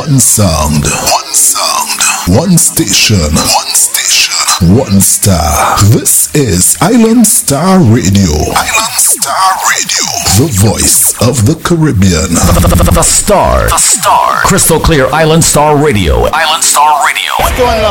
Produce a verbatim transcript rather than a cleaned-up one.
One sound. One sound. One station. One station. One star. This is Island Star Radio. Island Star Radio. The voice of the Caribbean. The, the, the, the Star. The Star. Crystal Clear Island Star Radio. Island Star Radio. What's going on?